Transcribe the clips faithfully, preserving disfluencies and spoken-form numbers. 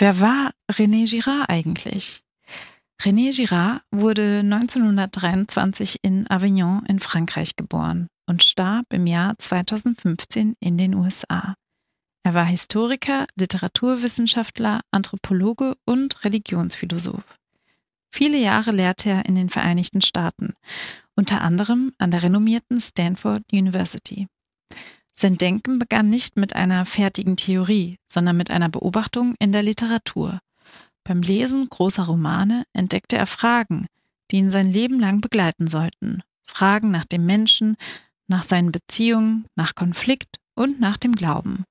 Wer war René Girard eigentlich? René Girard wurde neunzehnhundertdreiundzwanzig in Avignon in Frankreich geboren und starb im Jahr zweitausendfünfzehn in den U S A. Er war Historiker, Literaturwissenschaftler, Anthropologe und Religionsphilosoph. Viele Jahre lehrte er in den Vereinigten Staaten, unter anderem an der renommierten Stanford University. Sein Denken begann nicht mit einer fertigen Theorie, sondern mit einer Beobachtung in der Literatur. Beim Lesen großer Romane entdeckte er Fragen, die ihn sein Leben lang begleiten sollten. Fragen nach dem Menschen, nach seinen Beziehungen, nach Konflikt und nach dem Glauben.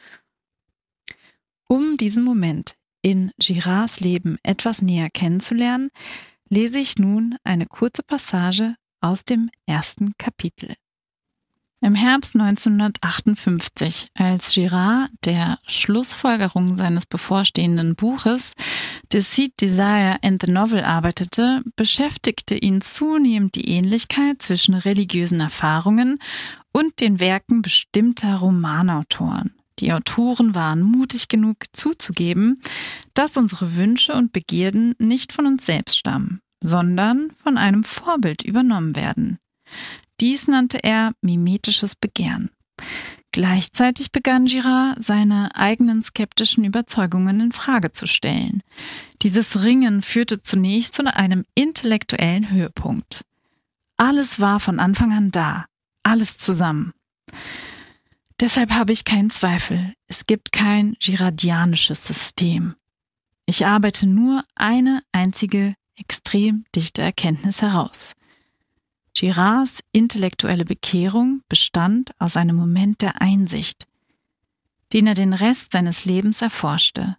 Um diesen Moment in Girards Leben etwas näher kennenzulernen, lese ich nun eine kurze Passage aus dem ersten Kapitel. Im Herbst neunzehnhundertachtundfünfzig, als Girard der Schlussfolgerung seines bevorstehenden Buches Deceit, Desire and the Novel arbeitete, beschäftigte ihn zunehmend die Ähnlichkeit zwischen religiösen Erfahrungen und den Werken bestimmter Romanautoren. Die Autoren waren mutig genug zuzugeben, dass unsere Wünsche und Begierden nicht von uns selbst stammen, sondern von einem Vorbild übernommen werden. Dies nannte er mimetisches Begehren. Gleichzeitig begann Girard, seine eigenen skeptischen Überzeugungen in Frage zu stellen. Dieses Ringen führte zunächst zu einem intellektuellen Höhepunkt. Alles war von Anfang an da, alles zusammen. Deshalb habe ich keinen Zweifel, es gibt kein girardianisches System. Ich arbeite nur eine einzige, extrem dichte Erkenntnis heraus. Girards intellektuelle Bekehrung bestand aus einem Moment der Einsicht, den er den Rest seines Lebens erforschte.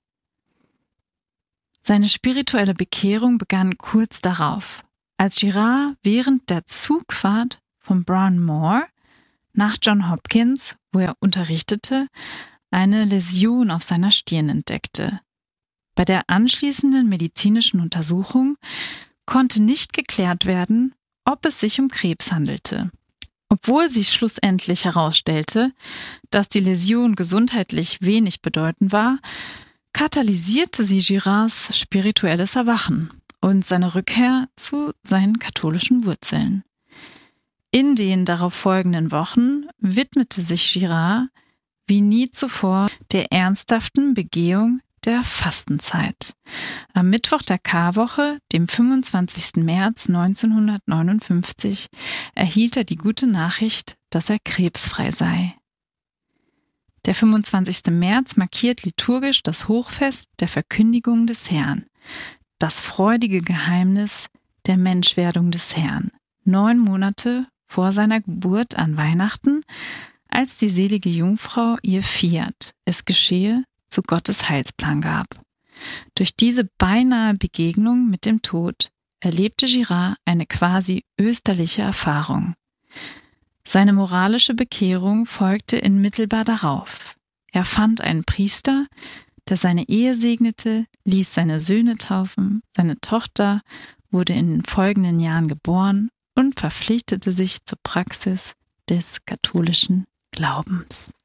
Seine spirituelle Bekehrung begann kurz darauf, als Girard während der Zugfahrt von Brown Moor nach Johns Hopkins, wo er unterrichtete, eine Läsion auf seiner Stirn entdeckte. Bei der anschließenden medizinischen Untersuchung konnte nicht geklärt werden, ob es sich um Krebs handelte. Obwohl sich schlussendlich herausstellte, dass die Läsion gesundheitlich wenig bedeutend war, katalysierte sie Girards spirituelles Erwachen und seine Rückkehr zu seinen katholischen Wurzeln. In den darauf folgenden Wochen widmete sich Girard wie nie zuvor der ernsthaften Begehung der Fastenzeit. Am Mittwoch der Karwoche, dem fünfundzwanzigsten März neunzehnhundertneunundfünfzig, erhielt er die gute Nachricht, dass er krebsfrei sei. Der fünfundzwanzigste März markiert liturgisch das Hochfest der Verkündigung des Herrn, das freudige Geheimnis der Menschwerdung des Herrn, neun Monate vor seiner Geburt an Weihnachten, als die selige Jungfrau ihr Fiat, es geschehe, zu Gottes Heilsplan gab. Durch diese beinahe Begegnung mit dem Tod erlebte Girard eine quasi österliche Erfahrung. Seine moralische Bekehrung folgte unmittelbar darauf. Er fand einen Priester, der seine Ehe segnete, ließ seine Söhne taufen, seine Tochter wurde in den folgenden Jahren geboren und verpflichtete sich zur Praxis des katholischen Glaubens.